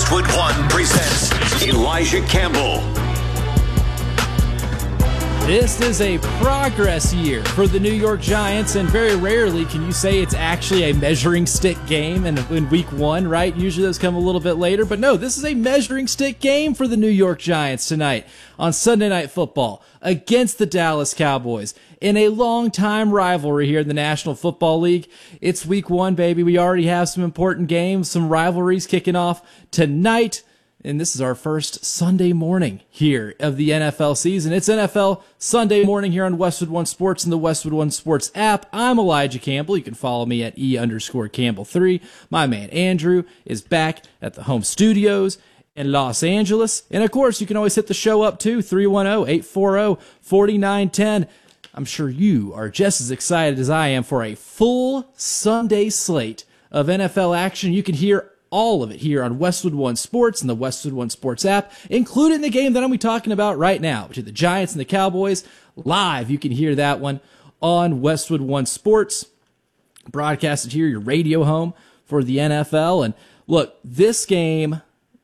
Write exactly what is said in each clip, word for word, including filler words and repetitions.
Westwood One presents Elijah Campbell. This is a progress year for the New York Giants, and very rarely can you say it's actually a measuring stick game in, in week one, right? Usually those come a little bit later, but no, this is a measuring stick game for the New York Giants tonight on Sunday Night Football against the Dallas Cowboys in a long-time rivalry here in the National Football League. It's week one, baby. We already have some important games, some rivalries kicking off tonight. And this is our first Sunday morning here of the N F L season. It's N F L Sunday morning here on Westwood One Sports and the Westwood One Sports app. I'm Elijah Campbell. You can follow me at E underscore Campbell three. My man Andrew is back at the home studios in Los Angeles. And of course, you can always hit the show up too, three one zero, eight four zero, four nine one zero. I'm sure you are just as excited as I am for a full Sunday slate of N F L action. You can hear all of it here on Westwood One Sports and the Westwood One Sports app, including the game that I'm talking about right now, between the Giants and the Cowboys. Live, you can hear that one on Westwood One Sports, broadcasted here, your radio home for the N F L. And look, this game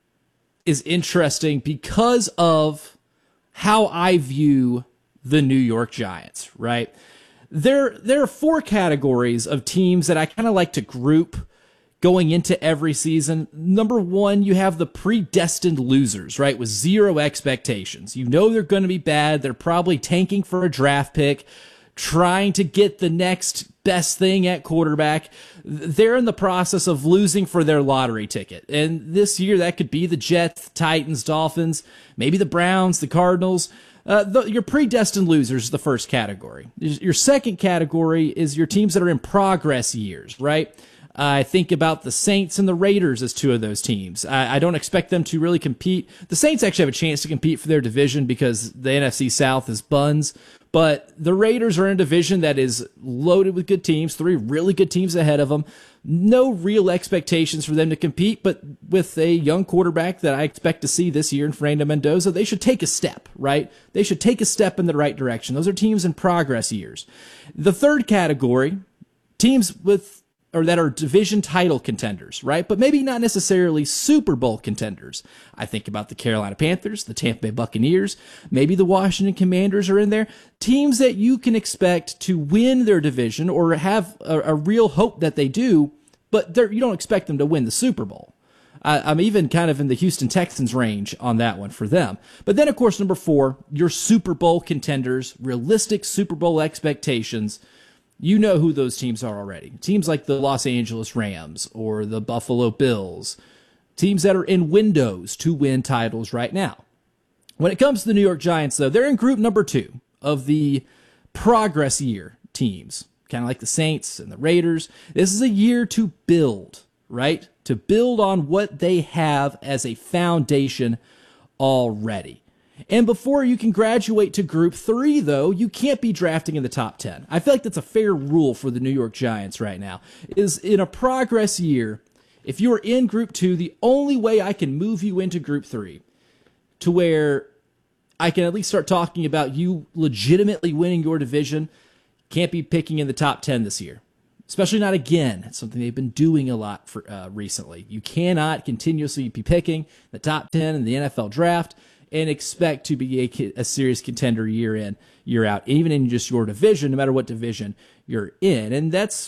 is interesting because of how I view the New York Giants, right? There, there are four categories of teams that I kind of like to group going into every season. Number one, you have the predestined losers, right? With zero expectations. You know they're going to be bad. They're probably tanking for a draft pick, trying to get the next best thing at quarterback. They're in the process of losing for their lottery ticket. And this year, that could be the Jets, Titans, Dolphins, maybe the Browns, the Cardinals. Uh, the, your predestined losers is the first category. Your second category is your teams that are in progress years, right? I think about the Saints and the Raiders as two of those teams. I, I don't expect them to really compete. The Saints actually have a chance to compete for their division because the N F C South is buns. But the Raiders are in a division that is loaded with good teams, three really good teams ahead of them. No real expectations for them to compete, but with a young quarterback that I expect to see this year in Fernando Mendoza, they should take a step, right? They should take a step in the right direction. Those are teams in progress years. The third category, teams with or that are division title contenders, right? But maybe not necessarily Super Bowl contenders. I think about the Carolina Panthers, the Tampa Bay Buccaneers, maybe the Washington Commanders are in there. Teams that you can expect to win their division or have a, a real hope that they do, but you don't expect them to win the Super Bowl. I, I'm even kind of in the Houston Texans range on that one for them. But then, of course, number four, your Super Bowl contenders, realistic Super Bowl expectations. You know who those teams are already. Teams like the Los Angeles Rams or the Buffalo Bills. Teams that are in windows to win titles right now. When it comes to the New York Giants, though, they're in group number two of the progress year teams. Kind of like the Saints and the Raiders. This is a year to build, right? To build on what they have as a foundation already. And before you can graduate to group three, though, you can't be drafting in the top ten. I feel like that's a fair rule for the New York Giants right now. Is in a progress year, if you are in group two, the only way I can move you into group three to where I can at least start talking about you legitimately winning your division, can't be picking in the top ten this year. Especially not again. It's something they've been doing a lot for uh, recently. You cannot continuously be picking the top ten in the N F L draft and expect to be a, a serious contender year in, year out, even in just your division, no matter what division you're in. And that's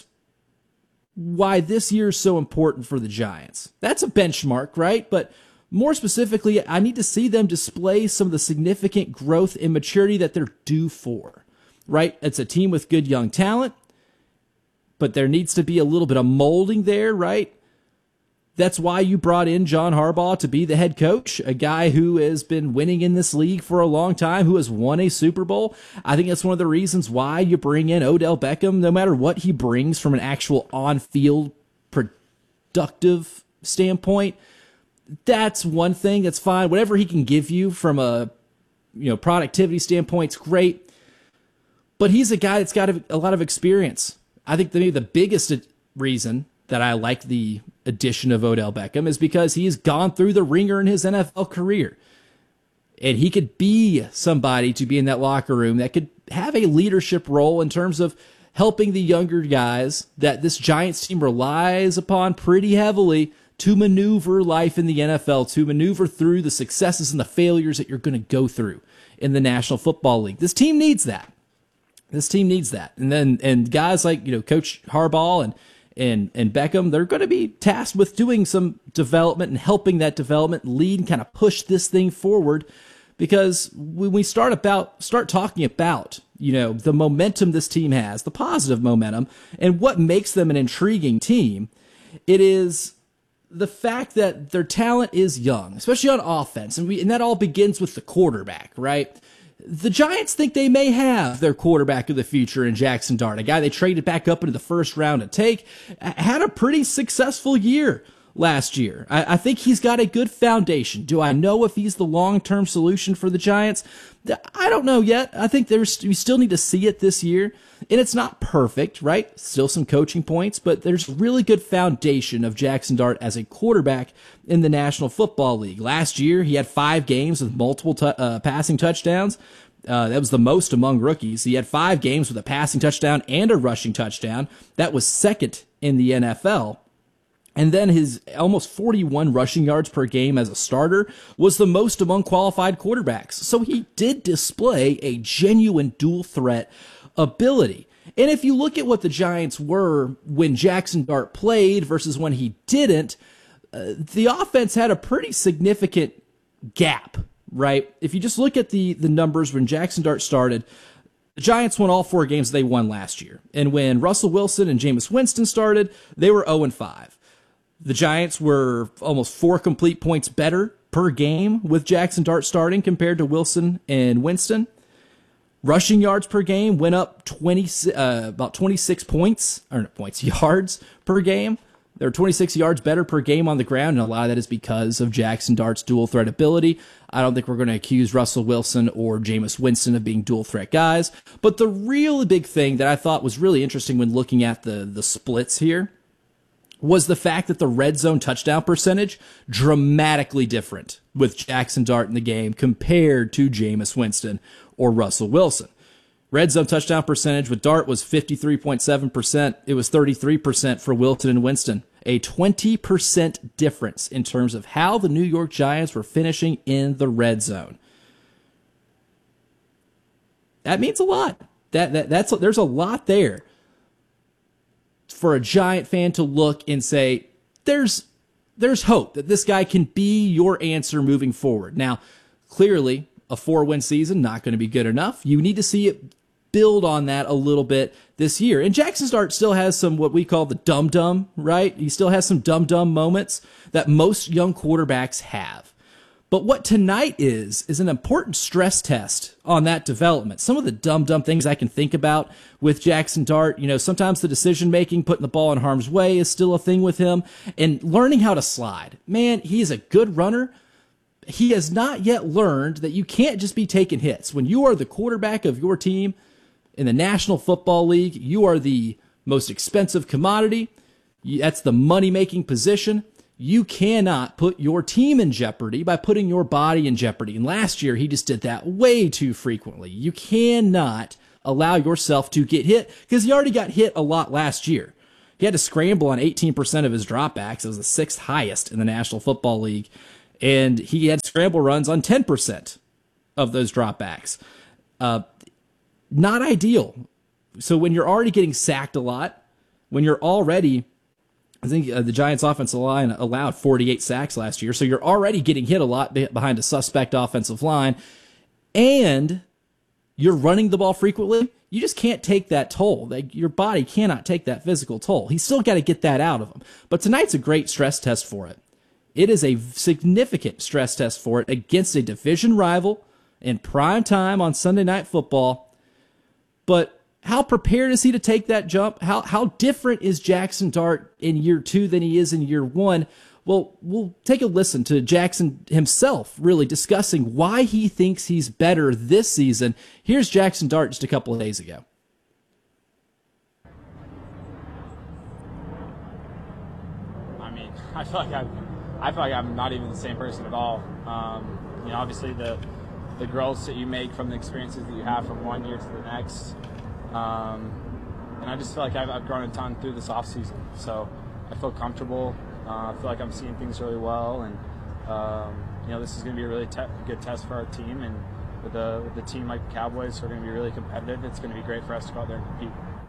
why this year is so important for the Giants. That's a benchmark, right? But more specifically, I need to see them display some of the significant growth and maturity that they're due for, right? It's a team with good young talent, but there needs to be a little bit of molding there, right? That's why you brought in John Harbaugh to be the head coach, a guy who has been winning in this league for a long time, who has won a Super Bowl. I think that's one of the reasons why you bring in Odell Beckham, no matter what he brings from an actual on-field productive standpoint. That's one thing that's fine. Whatever he can give you from a you know productivity standpoint is great. But he's a guy that's got a, a lot of experience. I think maybe the biggest reason that I like the addition of Odell Beckham is because he's gone through the ringer in his N F L career. And he could be somebody to be in that locker room that could have a leadership role in terms of helping the younger guys that this Giants team relies upon pretty heavily to maneuver life in the N F L, to maneuver through the successes and the failures that you're going to go through in the National Football League. This team needs that. This team needs that. And then, and guys like, you know, Coach Harbaugh and, and, and Beckham, they're going to be tasked with doing some development and helping that development lead and kind of push this thing forward. Because when we start about, start talking about, you know, the momentum this team has, the positive momentum, and what makes them an intriguing team, it is the fact that their talent is young, especially on offense. And we, and that all begins with the quarterback, right? The Giants think they may have their quarterback of the future in Jackson Dart, a guy they traded back up into the first round to take, had a pretty successful year last year. I, I think he's got a good foundation. Do I know if he's the long-term solution for the Giants? I don't know yet. I think there's we still need to see it this year. And it's not perfect, right? Still some coaching points, but there's a really good foundation of Jackson Dart as a quarterback in the National Football League. Last year, he had five games with multiple t- uh, passing touchdowns. Uh, that was the most among rookies. He had five games with a passing touchdown and a rushing touchdown. That was second in the N F L. And then his almost forty-one rushing yards per game as a starter was the most among qualified quarterbacks. So he did display a genuine dual threat ability. And if you look at what the Giants were when Jackson Dart played versus when he didn't, uh, the offense had a pretty significant gap, right? If you just look at the, the numbers when Jackson Dart started, the Giants won all four games they won last year. And when Russell Wilson and Jameis Winston started, they were oh and five. The Giants were almost four complete points better per game with Jackson Dart starting compared to Wilson and Winston. Rushing yards per game went up twenty, uh, about twenty-six points, or no, points, yards per game. They're twenty-six yards better per game on the ground, and a lot of that is because of Jackson Dart's dual threat ability. I don't think we're going to accuse Russell Wilson or Jameis Winston of being dual threat guys. But the really big thing that I thought was really interesting when looking at the, the splits here was the fact that the red zone touchdown percentage dramatically different with Jackson Dart in the game compared to Jameis Winston or Russell Wilson. Red zone touchdown percentage with Dart was fifty-three point seven percent. It was thirty-three percent for Wilson and Winston. A twenty percent difference in terms of how the New York Giants were finishing in the red zone. That means a lot. That, that that's there's a lot there for a Giant fan to look and say, there's there's hope that this guy can be your answer moving forward. Now, clearly, a four-win season, not going to be good enough. You need to see it build on that a little bit this year. And Jackson Dart still has some what we call the dum-dum, right? He still has some dum-dum moments that most young quarterbacks have. But what tonight is, is an important stress test on that development. Some of the dumb, dumb things I can think about with Jackson Dart, you know, sometimes the decision-making, putting the ball in harm's way is still a thing with him, and learning how to slide. Man, he is a good runner. He has not yet learned that you can't just be taking hits. When you are the quarterback of your team in the National Football League, you are the most expensive commodity. That's the money-making position. You cannot put your team in jeopardy by putting your body in jeopardy. And last year, he just did that way too frequently. You cannot allow yourself to get hit because he already got hit a lot last year. He had to scramble on eighteen percent of his dropbacks. It was the sixth highest in the National Football League. And he had scramble runs on ten percent of those dropbacks. Uh, not ideal. So when you're already getting sacked a lot, when you're already, I think uh, the Giants' offensive line allowed forty-eight sacks last year, so you're already getting hit a lot behind a suspect offensive line, and you're running the ball frequently, you just can't take that toll. Like, your body cannot take that physical toll. He's still got to get that out of him. But tonight's a great stress test for it. It is a significant stress test for it against a division rival in prime time on Sunday Night Football. But how prepared is he to take that jump? How how different is Jackson Dart in year two than he is in year one? Well, we'll take a listen to Jackson himself really discussing why he thinks he's better this season. Here's Jackson Dart just a couple of days ago. I mean, I feel like I've I feel like I'm not even the same person at all. Um, you know, obviously the the growths that you make from the experiences that you have from one year to the next. Um, and I just feel like I've, I've grown a ton through this offseason. So I feel comfortable Uh, I feel like I'm seeing things really well, and um, you know, this is going to be a really te- good test for our team. And with a with a team like the Cowboys, who are going to be really competitive, it's going to be great for us to go out there and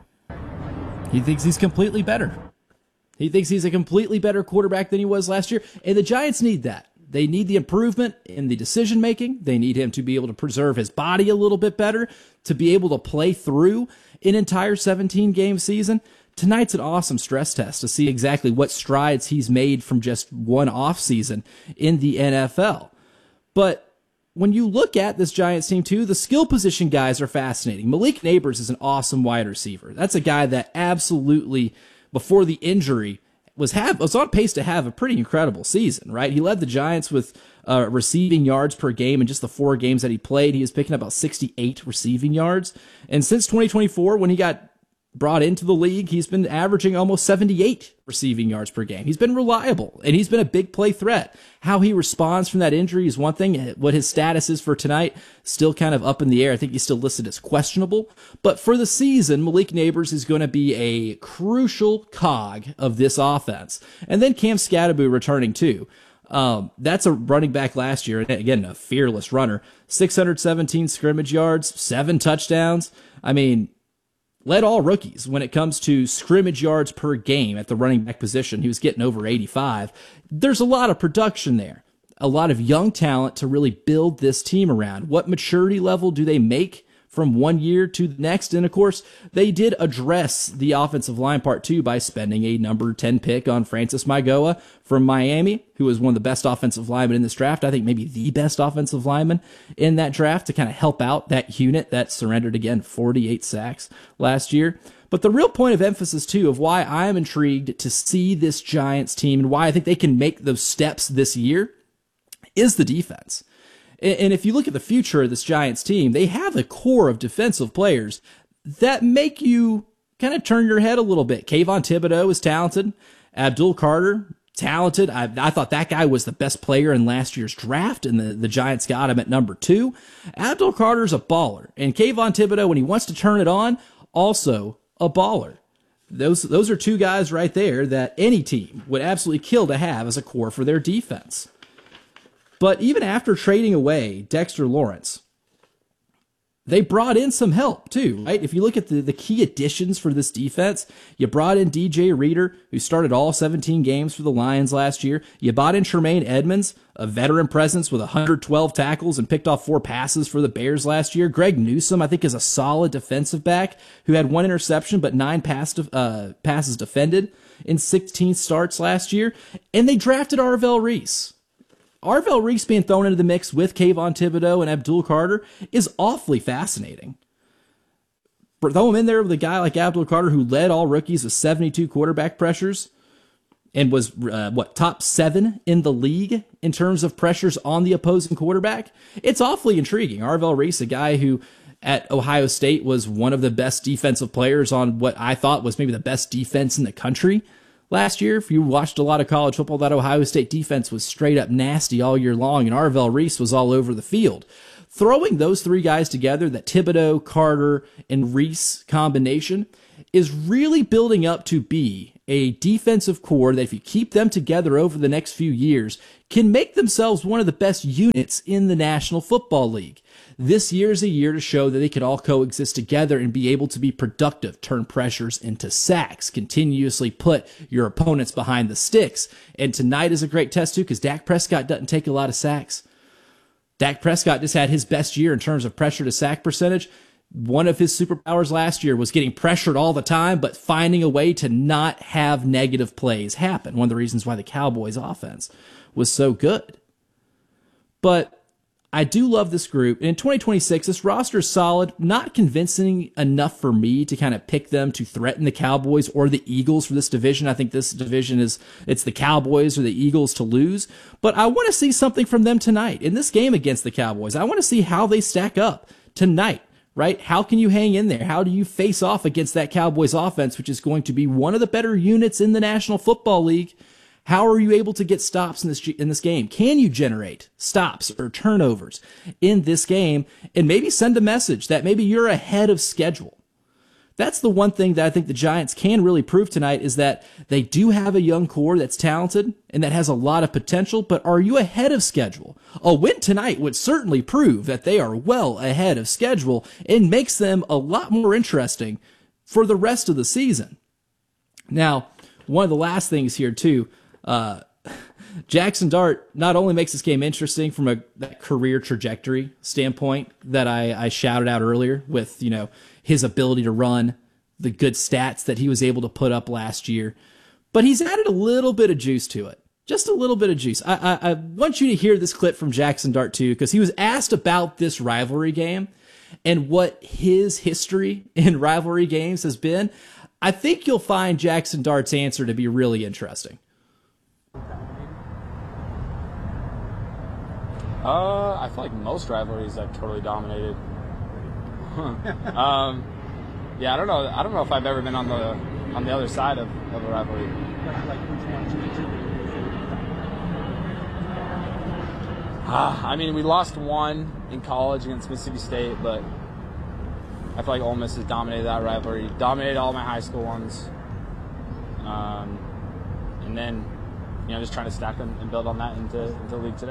compete. He thinks he's completely better. He thinks he's a completely better quarterback than he was last year, and the Giants need that. They need the improvement in the decision making. They need him to be able to preserve his body a little bit better, to be able to play through an entire seventeen game season. Tonight's an awesome stress test to see exactly what strides he's made from just one off season in the N F L. But when you look at this Giants team too, the skill position guys are fascinating. Malik Neighbors is an awesome wide receiver. That's a guy that absolutely, before the injury, was have was on pace to have a pretty incredible season, right? He led the Giants with uh, receiving yards per game in just the four games that he played. He was picking up about sixty-eight receiving yards. And since twenty twenty-four, when he got brought into the league, he's been averaging almost seventy-eight receiving yards per game. He's been reliable, and he's been a big play threat. How he responds from that injury is one thing. What his status is for tonight, still kind of up in the air. I think he's still listed as questionable. But for the season, Malik Neighbors is going to be a crucial cog of this offense. And then Cam Scatterby returning too. Um, that's a running back last year, and again, a fearless runner. six hundred seventeen scrimmage yards, seven touchdowns. I mean, led all rookies when it comes to scrimmage yards per game at the running back position. He was getting over eighty-five. There's a lot of production there, a lot of young talent to really build this team around. What maturity level do they make from one year to the next? And of course, they did address the offensive line part too by spending a number ten pick on Francis Maigoa from Miami, who was one of the best offensive linemen in this draft. I think maybe the best offensive lineman in that draft, to kind of help out that unit that surrendered, again, forty-eight sacks last year. But the real point of emphasis too of why I am intrigued to see this Giants team and why I think they can make those steps this year is the defense. And if you look at the future of this Giants team, they have a core of defensive players that make you kind of turn your head a little bit. Kayvon Thibodeau is talented. Abdul Carter, talented. I, I thought that guy was the best player in last year's draft, and the, the Giants got him at number two. Abdul Carter's a baller. And Kayvon Thibodeau, when he wants to turn it on, also a baller. Those, those are two guys right there that any team would absolutely kill to have as a core for their defense. But even after trading away Dexter Lawrence, they brought in some help too, right? If you look at the, the key additions for this defense, you brought in D J Reader, who started all seventeen games for the Lions last year. You brought in Tremaine Edmonds, a veteran presence with one hundred twelve tackles and picked off four passes for the Bears last year. Greg Newsome, I think, is a solid defensive back who had one interception but nine pass, uh, passes defended in sixteen starts last year. And they drafted Arvell Reese. Arvell Reese being thrown into the mix with Kayvon Thibodeau and Abdul Carter is awfully fascinating. Throw him in there with a guy like Abdul Carter, who led all rookies with seventy-two quarterback pressures and was, uh, what, top seven in the league in terms of pressures on the opposing quarterback. It's awfully intriguing. Arvell Reese, a guy who at Ohio State was one of the best defensive players on what I thought was maybe the best defense in the country last year. If you watched a lot of college football, that Ohio State defense was straight up nasty all year long, and Arvell Reese was all over the field. Throwing those three guys together, that Thibodeau, Carter, and Reese combination, is really building up to be a defensive core that, if you keep them together over the next few years, can make themselves one of the best units in the National Football League. This year is a year to show that they could all coexist together and be able to be productive, turn pressures into sacks, continuously put your opponents behind the sticks. And tonight is a great test too, because Dak Prescott doesn't take a lot of sacks. Dak Prescott just had his best year in terms of pressure to sack percentage. One of his superpowers last year was getting pressured all the time, but finding a way to not have negative plays happen. One of the reasons why the Cowboys offense was so good. But I do love this group. In twenty twenty-six, this roster is solid, not convincing enough for me to kind of pick them to threaten the Cowboys or the Eagles for this division. I think this division is, it's the Cowboys or the Eagles to lose. But I want to see something from them tonight. In this game against the Cowboys, I want to see how they stack up tonight, right? How can you hang in there? How do you face off against that Cowboys offense, which is going to be one of the better units in the National Football League? How are you able to get stops in this in this game? Can you generate stops or turnovers in this game and maybe send a message that maybe you're ahead of schedule That's the one thing that I think the Giants can really prove tonight is that they do have a young core that's talented and that has a lot of potential, but are you ahead of schedule? A win tonight would certainly prove that they are well ahead of schedule and makes them a lot more interesting for the rest of the season. Now, one of the last things here too, uh, Jackson Dart not only makes this game interesting from a that career trajectory standpoint that I, I shouted out earlier with, you know, his ability to run, the good stats that he was able to put up last year, but he's added a little bit of juice to it. Just a little bit of juice. I, I, I want you to hear this clip from Jackson Dart too, because he was asked about this rivalry game and what his history in rivalry games has been. I think you'll find Jackson Dart's answer to be really interesting. Uh, I feel like most rivalries I've totally dominated. um, yeah, I don't know. I don't know if I've ever been on the on the other side of, of a rivalry. Uh, I mean, we lost one in college against Mississippi State, but I feel like Ole Miss has dominated that rivalry. Dominated all my high school ones, um, and then you know just trying to stack them and build on that into into the league today.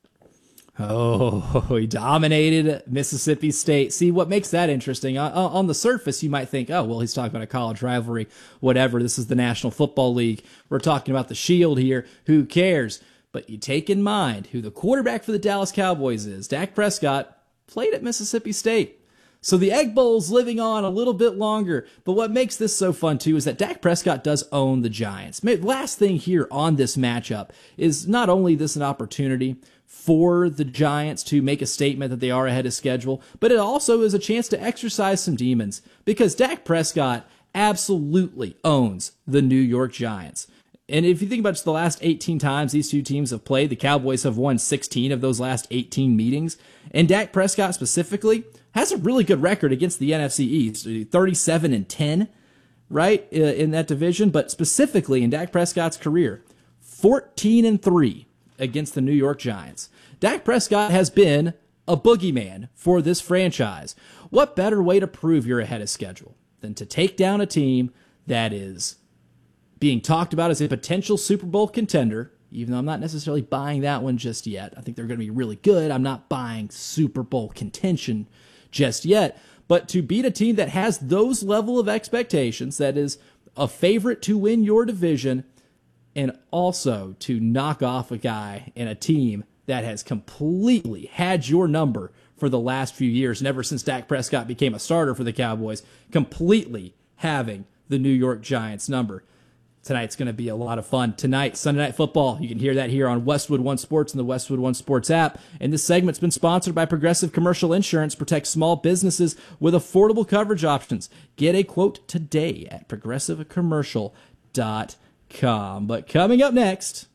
Oh, he dominated Mississippi State. See, what makes that interesting? Uh, on the surface, you might think, oh, well, he's talking about a college rivalry, whatever. This is the National Football League. We're talking about the Shield here. Who cares? But you take in mind who the quarterback for the Dallas Cowboys is. Dak Prescott played at Mississippi State. So the Egg Bowl's living on a little bit longer. But what makes this so fun, too, is that Dak Prescott does own the Giants. Last thing here on this matchup is not only this an opportunity for the Giants to make a statement that they are ahead of schedule, but it also is a chance to exercise some demons because Dak Prescott absolutely owns the New York Giants. And if you think about just the last eighteen times these two teams have played, the Cowboys have won sixteen of those last eighteen meetings. And Dak Prescott specifically has a really good record against the N F C East, thirty-seven and ten, right, in that division. But specifically in Dak Prescott's career, fourteen and three against the New York Giants. Dak Prescott has been a boogeyman for this franchise. What better way to prove you're ahead of schedule than to take down a team that is being talked about as a potential Super Bowl contender, even though I'm not necessarily buying that one just yet. I think they're going to be really good. I'm not buying Super Bowl contention just yet. But to beat a team that has those level of expectations, that is a favorite to win your division, and also to knock off a guy and a team that has completely had your number for the last few years, and ever since Dak Prescott became a starter for the Cowboys, completely having the New York Giants number. Tonight's going to be a lot of fun. Tonight, Sunday Night Football. You can hear that here on Westwood One Sports and the Westwood One Sports app. And this segment's been sponsored by Progressive Commercial Insurance. Protect small businesses with affordable coverage options. Get a quote today at progressive commercial dot com. But coming up next,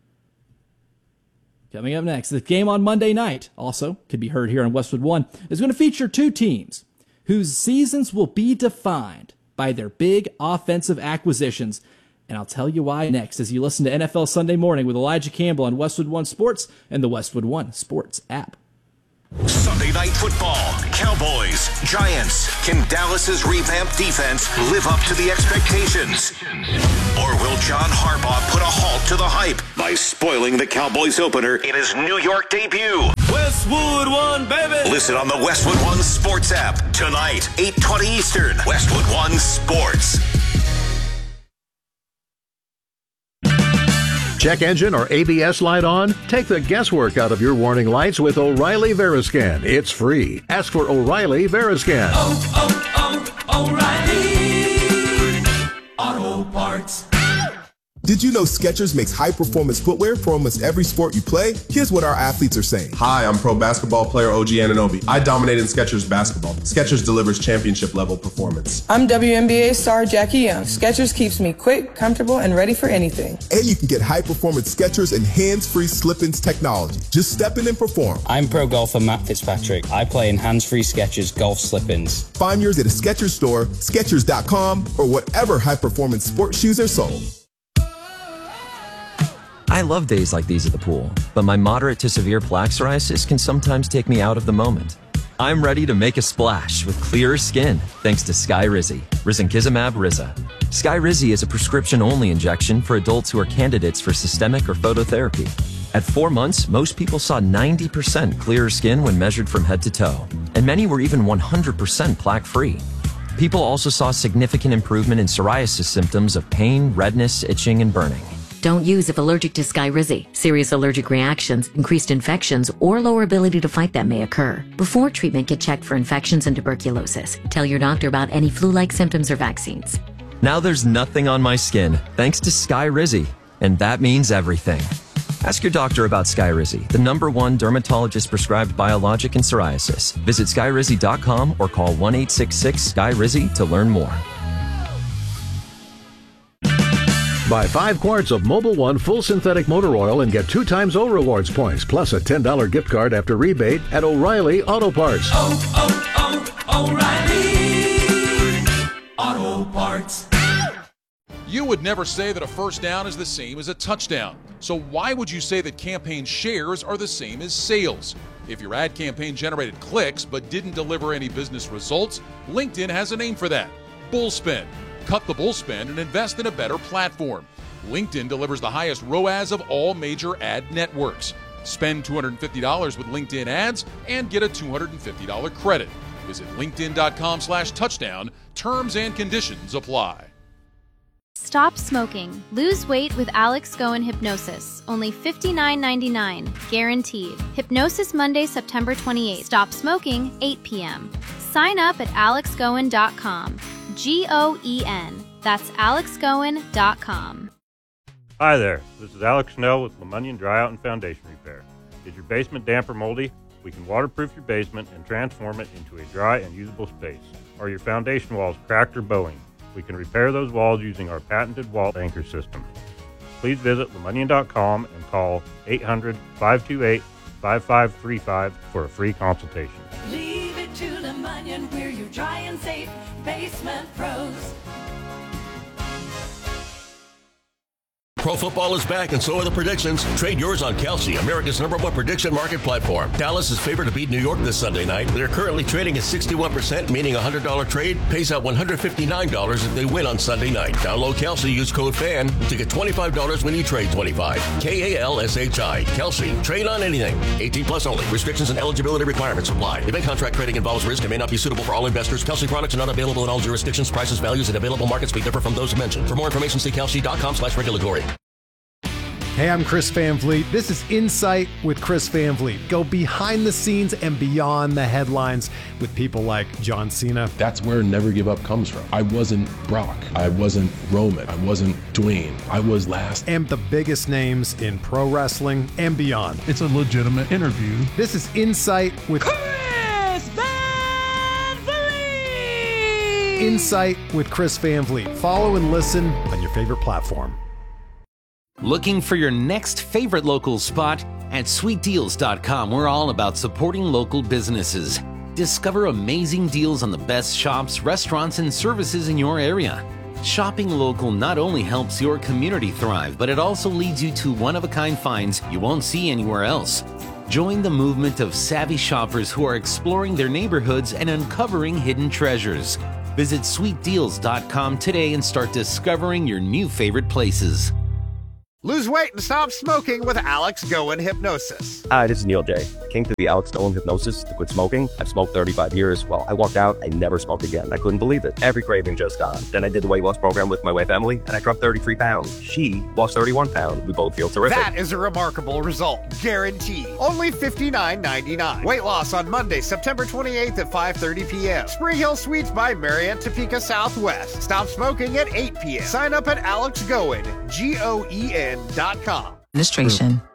coming up next, the game on Monday night, also could be heard here on Westwood One, is going to feature two teams whose seasons will be defined by their big offensive acquisitions. And I'll tell you why next as you listen to N F L Sunday Morning with Elijah Campbell on Westwood One Sports and the Westwood One Sports app. Sunday Night Football, Cowboys, Giants. Can Dallas's revamped defense live up to the expectations? Or will John Harbaugh put a halt to the hype by spoiling the Cowboys opener in his New York debut? Westwood One, baby! Listen on the Westwood One Sports app tonight, eight twenty Eastern. Westwood One Sports. Check engine or A B S light on? Take the guesswork out of your warning lights with O'Reilly Veriscan. It's free. Ask for O'Reilly Veriscan. Oh, oh, oh, O'Reilly Auto Parts. Did you know Skechers makes high-performance footwear for almost every sport you play? Here's what our athletes are saying. Hi, I'm pro basketball player O G Anunoby. I dominate in Skechers basketball. Skechers delivers championship-level performance. I'm W N B A star Jackie Young. Skechers keeps me quick, comfortable, and ready for anything. And you can get high-performance Skechers and hands-free slip-ins technology. Just step in and perform. I'm pro golfer Matt Fitzpatrick. I play in hands-free Skechers golf slip-ins. Find yours at a Skechers store, Skechers dot com, or whatever high-performance sports shoes are sold. I love days like these at the pool, but my moderate to severe plaque psoriasis can sometimes take me out of the moment. I'm ready to make a splash with clearer skin thanks to Skyrizi, risankizumab Riza. Skyrizi is a prescription-only injection for adults who are candidates for systemic or phototherapy. At four months, most people saw ninety percent clearer skin when measured from head to toe, and many were even one hundred percent plaque-free. People also saw significant improvement in psoriasis symptoms of pain, redness, itching, and burning. Don't use if allergic to Skyrizi. Serious allergic reactions, increased infections, or lower ability to fight them may occur. Before treatment, get checked for infections and tuberculosis. Tell your doctor about any flu-like symptoms or vaccines. Now there's nothing on my skin, thanks to Skyrizi, and that means everything. Ask your doctor about Skyrizi, the number one dermatologist-prescribed biologic in psoriasis. Visit skyrizi dot com or call one eight six six Sky Rizi to learn more. Buy five quarts of Mobil One full synthetic motor oil and get two times O Rewards points, plus a ten dollars gift card after rebate at O'Reilly Auto Parts. Oh, oh, oh, O'Reilly Auto Parts. You would never say that a first down is the same as a touchdown. So why would you say that campaign shares are the same as sales? If your ad campaign generated clicks but didn't deliver any business results, LinkedIn has a name for that: Bullspend. Cut the bullspend and invest in a better platform. LinkedIn delivers the highest R O A S of all major ad networks. Spend two hundred fifty dollars with LinkedIn ads and get a two hundred fifty dollars credit. Visit linkedin.com slash touchdown. Terms and conditions apply. Stop smoking. Lose weight with Alex Goen Hypnosis. Only fifty-nine ninety-nine. Guaranteed. Hypnosis Monday, September twenty-eighth. Stop smoking, eight p.m. Sign up at alex goen dot com. G O E N. That's alex goen dot com. Hi there. This is Alex Snell with LeMonnion Dry Out and Foundation Repair. Is your basement damp or moldy? We can waterproof your basement and transform it into a dry and usable space. Are your foundation walls cracked or bowing? We can repair those walls using our patented wall anchor system. Please visit LeMonnion dot com and call eight hundred, five two eight, five five three five for a free consultation. Leave it to LeMonnion, we're your dry and safe basement pros. Pro football is back, and so are the predictions. Trade yours on Kalshi, America's number one prediction market platform. Dallas is favored to beat New York this Sunday night. They're currently trading at sixty-one percent, meaning a one hundred dollars trade pays out one hundred fifty-nine dollars if they win on Sunday night. Download Kalshi, use code FAN to get twenty-five dollars when you trade twenty-five dollars. K A L S H I. Kalshi. Trade on anything. eighteen plus only. Restrictions and eligibility requirements apply. Event contract trading involves risk and may not be suitable for all investors. Kalshi products are not available in all jurisdictions. Prices, values, and available markets may differ from those mentioned. For more information, see kalshi dot com slash regulatory. Hey, I'm Chris Van Vliet. This is Insight with Chris Van Vliet. Go behind the scenes and beyond the headlines with people like John Cena. That's where Never Give Up comes from. I wasn't Brock. I wasn't Roman. I wasn't Dwayne. I was last. And the biggest names in pro wrestling and beyond. It's a legitimate interview. This is Insight with Chris Van Vliet. Insight with Chris Van Vliet. Follow and listen on your favorite platform. Looking for your next favorite local spot? At sweet deals dot com, we're all about supporting local businesses. Discover amazing deals on the best shops, restaurants, and services in your area. Shopping local not only helps your community thrive, but it also leads you to one-of-a-kind finds you won't see anywhere else. Join the movement of savvy shoppers who are exploring their neighborhoods and uncovering hidden treasures. Visit sweet deals dot com today and start discovering your new favorite places. Lose weight and stop smoking with Alex Goen Hypnosis. Hi, this is Neil J. I came to the Alex Goen Hypnosis to quit smoking. I've smoked thirty-five years. Well, I walked out, I never smoked again. I couldn't believe it. Every craving just gone. Then I did the weight loss program with my wife, Emily, and I dropped thirty-three pounds. She lost thirty-one pounds. We both feel terrific. That is a remarkable result. Guaranteed. Only fifty-nine ninety-nine. Weight loss on Monday, September twenty-eighth at five thirty p.m. Spring Hill Suites by Marriott Topeka Southwest. Stop smoking at eight p.m. Sign up at alex goen, G O E N dot com. Administration.